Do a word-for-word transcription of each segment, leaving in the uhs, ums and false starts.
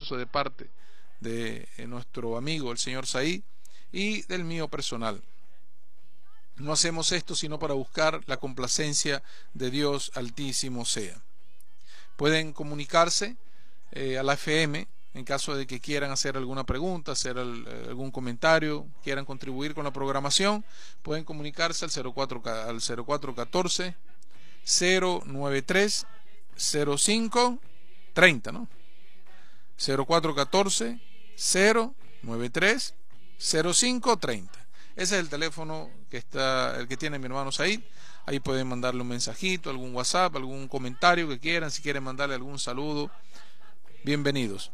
caluroso de parte de nuestro amigo el señor Said y del mío personal. No hacemos esto sino para buscar la complacencia de Dios Altísimo sea. Pueden comunicarse eh, a la F M en caso de que quieran hacer alguna pregunta, hacer el, algún comentario, quieran contribuir con la programación. Pueden comunicarse al cero cuatro al cero cuatro uno cuatro cero nueve tres cero cinco treinta, ¿no? cero cuatro uno cuatro cero nueve tres cero cinco treinta. Ese es el teléfono que está, el que tiene mi hermano Said. Ahí pueden mandarle un mensajito, algún WhatsApp, algún comentario que quieran. Si quieren mandarle algún saludo, bienvenidos.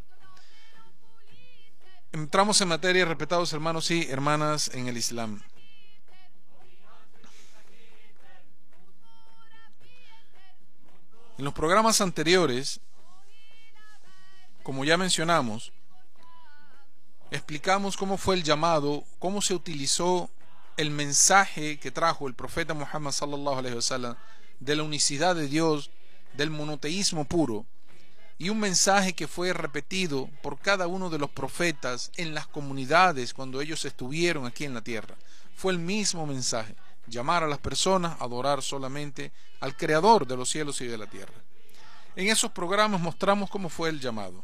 Entramos en materia, respetados hermanos y hermanas en el Islam. En los programas anteriores, como ya mencionamos, explicamos cómo fue el llamado, cómo se utilizó el mensaje que trajo el profeta Muhammad sallallahu alaihi wasallam de la unicidad de Dios, del monoteísmo puro, y un mensaje que fue repetido por cada uno de los profetas en las comunidades cuando ellos estuvieron aquí en la tierra. Fue el mismo mensaje: llamar a las personas a adorar solamente al Creador de los cielos y de la tierra. En esos programas mostramos cómo fue el llamado.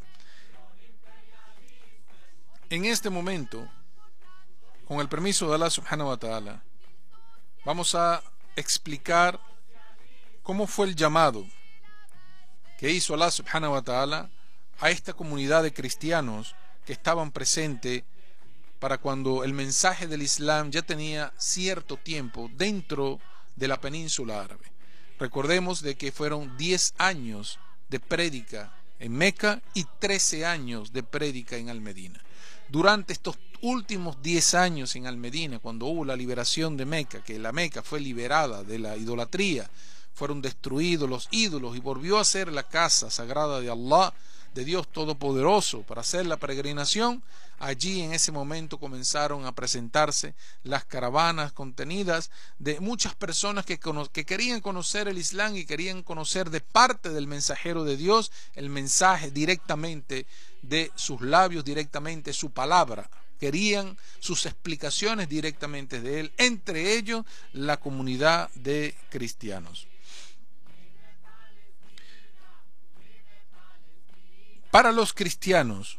En este momento, con el permiso de Allah subhanahu wa ta'ala, vamos a explicar cómo fue el llamado que hizo Allah subhanahu wa ta'ala a esta comunidad de cristianos que estaban presentes para cuando el mensaje del Islam ya tenía cierto tiempo dentro de la península árabe. Recordemos de que fueron diez años de prédica en Meca y trece años de prédica en Al-Medina. Durante estos últimos diez años en Al-Medina, cuando hubo la liberación de Meca, que la Meca fue liberada de la idolatría, fueron destruidos los ídolos y volvió a ser la casa sagrada de Allah, de Dios Todopoderoso, para hacer la peregrinación. Allí en ese momento comenzaron a presentarse las caravanas contenidas de muchas personas que, que querían conocer el Islam y querían conocer de parte del mensajero de Dios el mensaje directamente de sus labios, directamente su palabra. Querían sus explicaciones directamente de él, entre ellos la comunidad de cristianos. Para los cristianos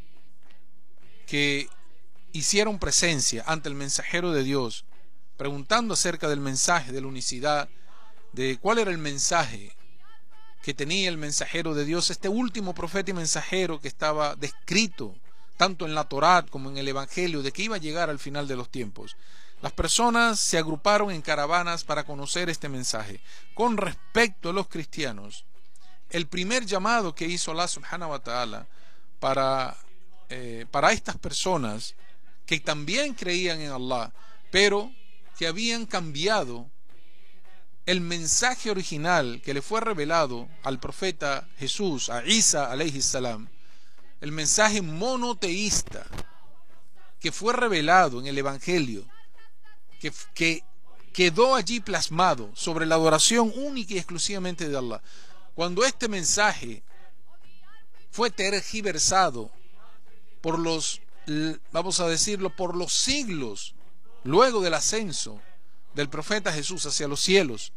que hicieron presencia ante el mensajero de Dios, preguntando acerca del mensaje de la unicidad, de cuál era el mensaje que tenía el mensajero de Dios, este último profeta y mensajero que estaba descrito tanto en la Torá como en el Evangelio, de que iba a llegar al final de los tiempos. Las personas se agruparon en caravanas para conocer este mensaje. Con respecto a los cristianos, el primer llamado que hizo Allah subhanahu wa ta'ala para, eh, para estas personas que también creían en Allah, pero que habían cambiado el mensaje original que le fue revelado al profeta Jesús, a Isa alayhi salam, el mensaje monoteísta que fue revelado en el Evangelio, que, que quedó allí plasmado sobre la adoración única y exclusivamente de Allah. Cuando este mensaje fue tergiversado por los, vamos a decirlo, por los siglos, luego del ascenso del profeta Jesús hacia los cielos,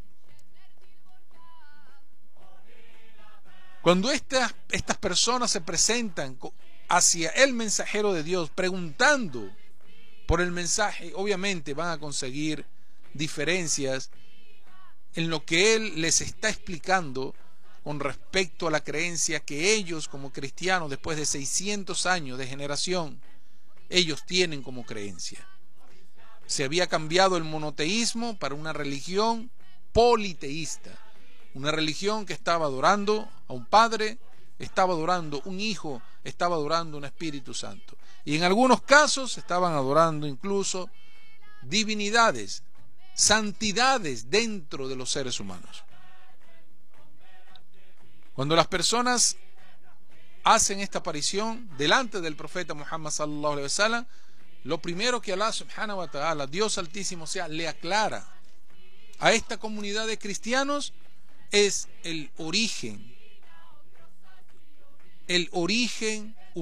cuando estas, estas personas se presentan hacia el mensajero de Dios preguntando por el mensaje, obviamente van a conseguir diferencias en lo que él les está explicando con respecto a la creencia que ellos como cristianos, después de seiscientos años de generación, ellos tienen como creencia. Se había cambiado el monoteísmo para una religión politeísta, una religión que estaba adorando a un Padre, estaba adorando un Hijo, estaba adorando un Espíritu Santo. Y en algunos casos estaban adorando incluso divinidades, santidades dentro de los seres humanos. Cuando las personas hacen esta aparición delante del profeta Muhammad sallallahu alaihi wasallam, lo primero que Allah subhanahu wa ta'ala, Dios Altísimo sea, le aclara a esta comunidad de cristianos es el origen, el origen